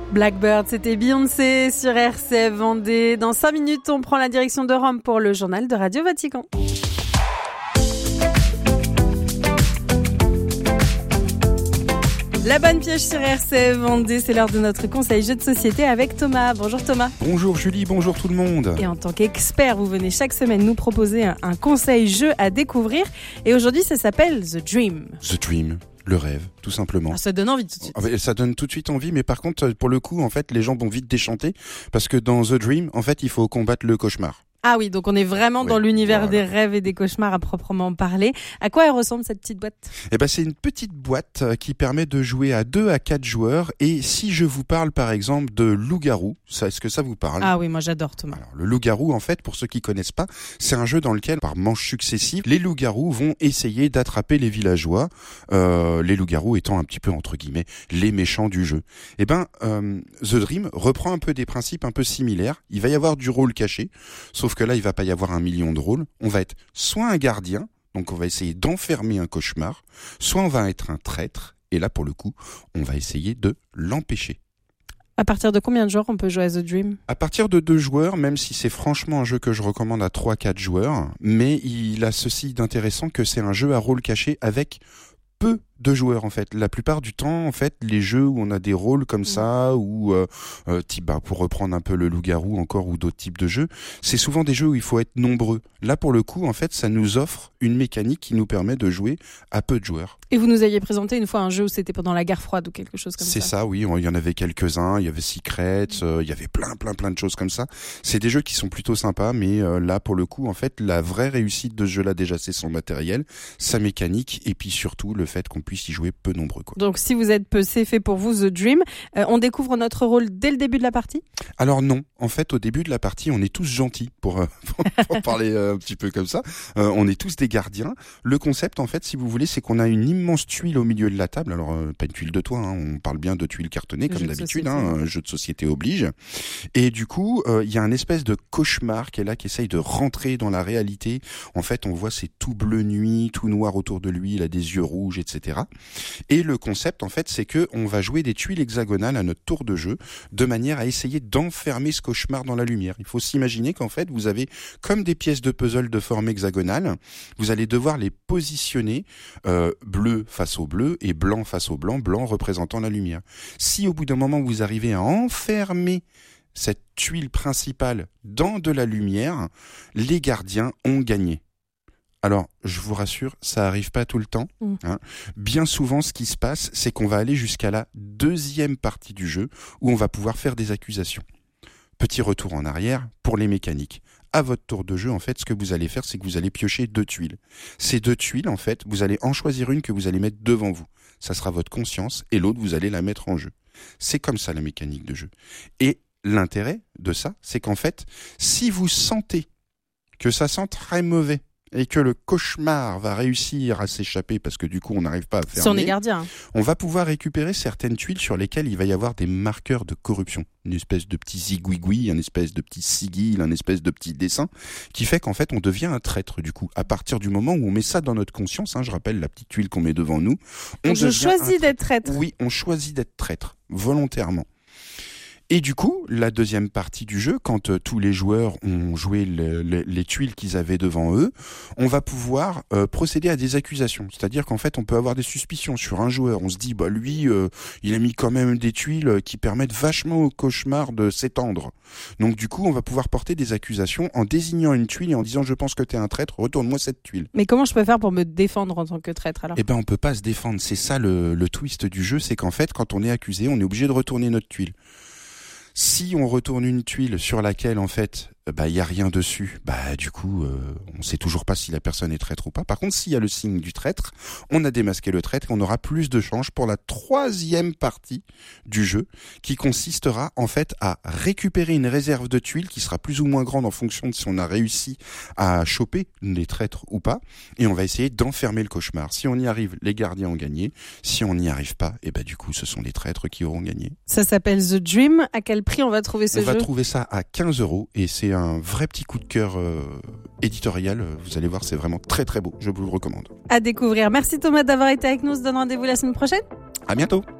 Blackbird, c'était Beyoncé sur RCF Vendée. Dans 5 minutes, on prend la direction de Rome pour le journal de Radio Vatican. La bonne pioche sur RCF Vendée, c'est l'heure de notre conseil jeu de société avec Thomas. Bonjour Thomas. Bonjour Julie, bonjour tout le monde. Et en tant qu'expert, vous venez chaque semaine nous proposer un conseil jeu à découvrir. Et aujourd'hui, ça s'appelle The Dream. The Dream. Le rêve, tout simplement. Ça donne envie tout de suite. Ça donne tout de suite envie, mais par contre, pour le coup, en fait, les gens vont vite déchanter parce que dans The Dream, en fait, il faut combattre le cauchemar. Ah oui, donc on est vraiment dans l'univers des rêves et des cauchemars à proprement parler. À quoi elle ressemble cette petite boîte ? C'est une petite boîte qui permet de jouer à 2 à 4 joueurs. Et si je vous parle par exemple de loup-garou, est-ce que ça vous parle ? Ah oui, moi j'adore Thomas. Alors, le loup-garou, en fait, pour ceux qui connaissent pas, c'est un jeu dans lequel, par manches successives, les loups-garous vont essayer d'attraper les villageois, les loups-garous étant un petit peu, entre guillemets, les méchants du jeu. The Dream reprend un peu des principes un peu similaires. Il va y avoir du rôle caché, sauf que là, il va pas y avoir 1 million de rôles. On va être soit un gardien, donc on va essayer d'enfermer un cauchemar, soit on va être un traître, et là, pour le coup, on va essayer de l'empêcher. À partir de combien de joueurs on peut jouer à The Dream ? À partir de 2 joueurs, même si c'est franchement un jeu que je recommande à 3-4 joueurs, mais il a ceci d'intéressant que c'est un jeu à rôle caché avec peu de joueurs en fait. La plupart du temps, en fait, les jeux où on a des rôles comme ça, ou pour reprendre un peu le loup-garou encore ou d'autres types de jeux, c'est souvent des jeux où il faut être nombreux. Là, pour le coup, en fait, ça nous offre une mécanique qui nous permet de jouer à peu de joueurs. Et vous nous aviez présenté une fois un jeu où c'était pendant la guerre froide ou quelque chose comme ça. C'est ça, oui. Il y en avait quelques-uns. Il y avait Secret. Il y avait plein de choses comme ça. C'est des jeux qui sont plutôt sympas, mais là, pour le coup, en fait, la vraie réussite de ce jeu-là, déjà, c'est son matériel, sa mécanique, et puis surtout le fait qu'on puisse y jouer peu nombreux, quoi. Donc si vous êtes peu, c'est fait pour vous The Dream. On découvre notre rôle dès le début de la partie ? Alors non, en fait au début de la partie on est tous gentils pour parler un petit peu comme ça. On est tous des gardiens. Le concept en fait si vous voulez c'est qu'on a une immense tuile au milieu de la table. Alors pas une tuile de toit, on parle bien de tuiles cartonnées comme d'habitude, un jeu de société oblige. Et du coup il y a un espèce de cauchemar qui est là, qui essaye de rentrer dans la réalité. En fait on voit c'est tout bleu nuit, tout noir autour de lui, il a des yeux rouges, etc. Et le concept, en fait, c'est que on va jouer des tuiles hexagonales à notre tour de jeu, de manière à essayer d'enfermer ce cauchemar dans la lumière. Il faut s'imaginer qu'en fait, vous avez comme des pièces de puzzle de forme hexagonale. Vous allez devoir les positionner bleu face au bleu et blanc face au blanc, blanc représentant la lumière. Si au bout d'un moment, vous arrivez à enfermer cette tuile principale dans de la lumière, les gardiens ont gagné. Alors, je vous rassure, ça arrive pas tout le temps. Bien souvent, ce qui se passe, c'est qu'on va aller jusqu'à la 2e partie du jeu où on va pouvoir faire des accusations. Petit retour en arrière pour les mécaniques. À votre tour de jeu, en fait, ce que vous allez faire, c'est que vous allez piocher 2 tuiles. Ces 2 tuiles, en fait, vous allez en choisir une que vous allez mettre devant vous. Ça sera votre conscience et l'autre, vous allez la mettre en jeu. C'est comme ça la mécanique de jeu. Et l'intérêt de ça, c'est qu'en fait, si vous sentez que ça sent très mauvais, et que le cauchemar va réussir à s'échapper parce que du coup on n'arrive pas à fermer, si on est gardien, on va pouvoir récupérer certaines tuiles sur lesquelles il va y avoir des marqueurs de corruption, une espèce de petit zigouigoui, une espèce de petit sigil, un espèce de petit dessin qui fait qu'en fait on devient un traître du coup. À partir du moment où on met ça dans notre conscience, je rappelle la petite tuile qu'on met devant nous, je choisis d'être traître. Oui, on choisit d'être traître volontairement. Et du coup, la 2e partie du jeu, quand tous les joueurs ont joué les tuiles qu'ils avaient devant eux, on va pouvoir procéder à des accusations. C'est-à-dire qu'en fait, on peut avoir des suspicions sur un joueur. On se dit, lui, il a mis quand même des tuiles qui permettent vachement au cauchemar de s'étendre. Donc du coup, on va pouvoir porter des accusations en désignant une tuile et en disant, je pense que t'es un traître, retourne-moi cette tuile. Mais comment je peux faire pour me défendre en tant que traître alors ? On peut pas se défendre. C'est ça le twist du jeu, c'est qu'en fait, quand on est accusé, on est obligé de retourner notre tuile. Si on retourne une tuile sur laquelle en fait il y a rien dessus, du coup on sait toujours pas si la personne est traître ou pas. Par contre, s'il y a le signe du traître, on a démasqué le traître et on aura plus de chances pour la 3e partie du jeu qui consistera en fait à récupérer une réserve de tuiles qui sera plus ou moins grande en fonction de si on a réussi à choper les traîtres ou pas, et on va essayer d'enfermer le cauchemar. Si on y arrive, les gardiens ont gagné. Si on n'y arrive pas, du coup ce sont les traîtres qui auront gagné. Ça s'appelle The Dream. À quel prix on va trouver ce jeu ? On va trouver ça à 15 € et c'est un vrai petit coup de cœur éditorial. Vous allez voir, c'est vraiment très très beau. Je vous le recommande. À découvrir. Merci Thomas d'avoir été avec nous. On se donne rendez-vous la semaine prochaine. À bientôt.